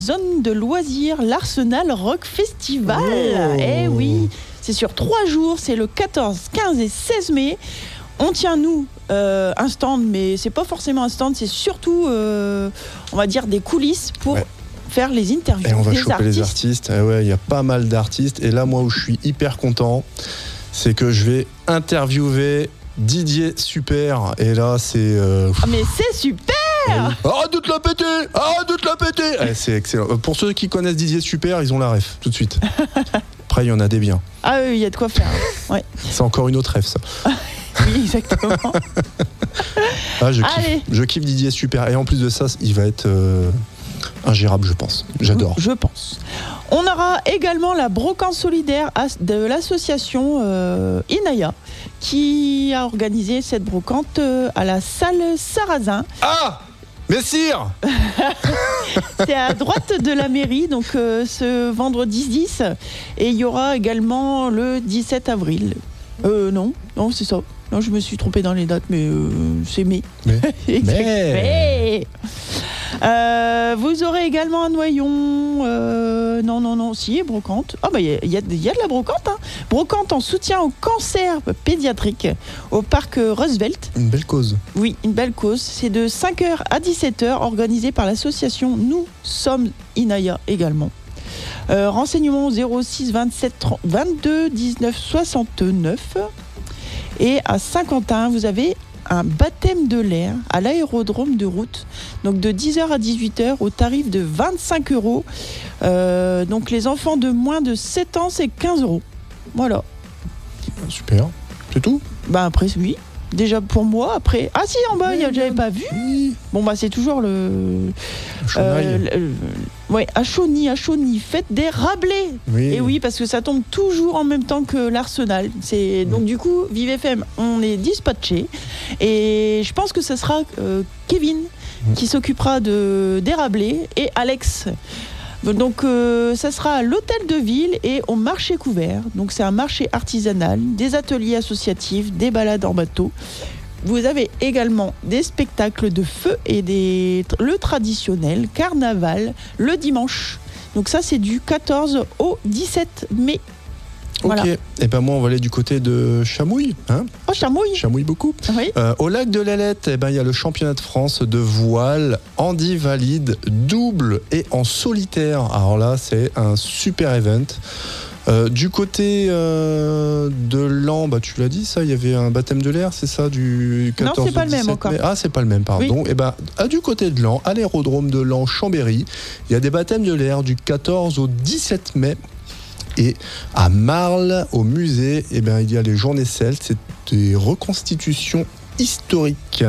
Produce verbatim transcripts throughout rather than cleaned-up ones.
Zone de loisirs, l'Arsenal Rock Festival. Oh. Eh oui, c'est sur trois jours, c'est le quatorze, quinze et seize mai. On tient, nous, euh, un stand, mais c'est pas forcément un stand, c'est surtout, euh, on va dire, des coulisses pour ouais. faire les interviews et on va des choper artistes. les artistes. Eh ouais, il y a pas mal d'artistes. Et là, moi, où je suis hyper content, c'est que je vais interviewer Didier Super. Et là, c'est... Euh... Ah, mais c'est super! Arrête de te la péter! Arrête de te la péter! Eh, c'est excellent. Pour ceux qui connaissent Didier Super, ils ont la ref, tout de suite. Après, il y en a des biens. Ah oui, il y a de quoi faire. Ouais. C'est encore une autre ref, ça. Oui, exactement. Ah, je, Allez. kiffe, je kiffe Didier Super. Et en plus de ça, il va être euh, ingérable, je pense. J'adore. Je pense. On aura également la brocante solidaire de l'association euh, Inaya qui a organisé cette brocante euh, à la salle Sarrazin. Ah! Messire! C'est à droite de la mairie, donc euh, ce vendredi dix. Et il y aura également le dix-sept avril. Euh, non, non, c'est ça. Non, je me suis trompée dans les dates, mais euh, c'est mai. Mais, mais... Euh, vous aurez également un noyon. Euh, non, non, non, si, brocante. Ah, bah, il y, y, y a de la brocante. Hein. Brocante en soutien au cancer pédiatrique au parc Roosevelt. Une belle cause. Oui, une belle cause. C'est de cinq heures à dix-sept heures, organisé par l'association Nous sommes Inaya également. Euh, renseignements au zéro six vingt-sept trente, vingt-deux dix-neuf soixante-neuf. Et à Saint-Quentin, vous avez un baptême de l'air à l'aérodrome de Route, donc de dix heures à dix-huit heures au tarif de vingt-cinq euros. Euh, donc les enfants de moins de sept ans, c'est quinze euros. Voilà. Super. C'est tout? Bah après, oui. Déjà pour moi, après... Ah si, en bas, oui, j'avais pas vu. Oui. Bon, bah c'est toujours le... Euh, le... Ouais, à Chauny, à Chauny, faites des Rabelais. Oui. Et oui, parce que ça tombe toujours en même temps que l'Arsenal. C'est... Donc du coup, Vive F M, on est dispatché. Et je pense que ce sera euh, Kevin mmh. qui s'occupera de... des Rabelais et Alex. Donc euh, ça sera à l'hôtel de ville et au marché couvert. Donc c'est un marché artisanal, des ateliers associatifs, des balades en bateau. Vous avez également des spectacles de feu et des, le traditionnel carnaval le dimanche. Donc ça c'est du quatorze au dix-sept mai. Voilà. Ok, et ben moi on va aller du côté de Chamouille. Hein oh, Chamouille Chamouille beaucoup. Oui. Euh, au lac de l'Ailette, eh ben, il y a le championnat de France de voile handi valide, double et en solitaire. Alors là, c'est un super event. Euh, du côté euh, de Laon, bah, tu l'as dit ça, il y avait un baptême de l'air, c'est ça, du quatorze Non, c'est pas le même mai. encore. Ah, c'est pas le même, pardon. Oui. Et ben, à du côté de Laon, à l'aérodrome de Laon-Chambéry, il y a des baptêmes de l'air du quatorze au dix-sept mai. Et à Marle, au musée, eh bien, il y a les Journées Celtes, c'est des reconstitutions historiques.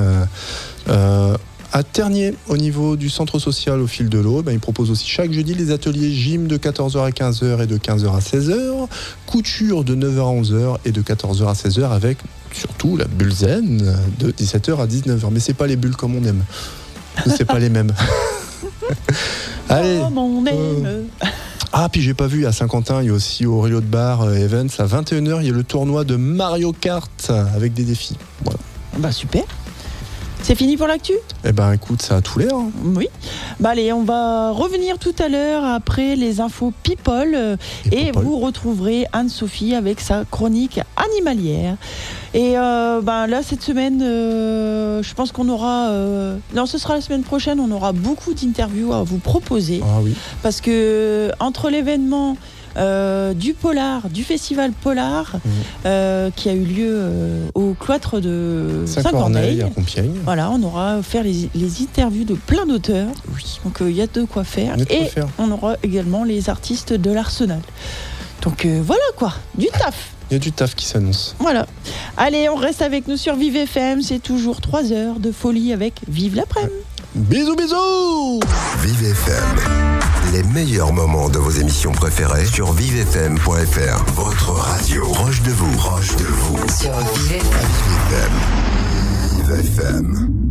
Euh, à Ternier, au niveau du centre social au fil de l'eau, eh bien, ils proposent aussi chaque jeudi les ateliers gym de quatorze heures à quinze heures et de quinze heures à seize heures, couture de neuf heures à onze heures et de quatorze heures à seize heures, avec surtout la bulle zen de dix-sept heures à dix-neuf heures. Mais c'est pas les bulles comme on aime. C'est pas les mêmes. Allez. Comme on aime. Euh... Ah, puis j'ai pas vu, à Saint-Quentin, il y a aussi au Rio de Bar euh, Events, à vingt et une heures, il y a le tournoi de Mario Kart avec des défis. Voilà. Bah super. C'est fini pour l'actu ? Eh ben écoute, ça a tout l'air. Hein. Oui. Bah allez, on va revenir tout à l'heure après les infos People euh, et, et People. Vous retrouverez Anne-Sophie avec sa chronique animalière. Et euh, bah là, cette semaine, euh, je pense qu'on aura... Euh, non, ce sera la semaine prochaine, on aura beaucoup d'interviews à vous proposer. Ah oui. Parce que entre l'événement... Euh, du Polar, du festival Polar, mmh. euh, qui a eu lieu euh, au cloître de Saint-Corneille, à Compiègne. Voilà, on aura fait les, les interviews de plein d'auteurs. Oui. Donc il euh, y a de quoi faire. De quoi et faire. On aura également les artistes de l'Arsenal. Donc euh, voilà quoi, du taf. Il y a du taf qui s'annonce. Voilà. Allez, on reste avec nous sur Vive F M. C'est toujours trois heures de folie avec Vive l'après-midi. Bisous, bisous. Vive F M. Les meilleurs moments de vos émissions préférées sur vive f m point f r. Votre radio proche de vous, proche de vous. Sur Vive F M. Vive F M. Vive F M.